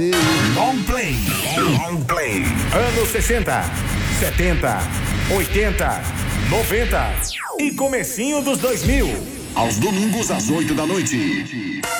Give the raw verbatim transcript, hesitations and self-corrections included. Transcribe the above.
Long Play. Long Play. Anos sessenta, setenta, oitenta, noventa e comecinho dos dois mil. Aos domingos às oito da noite.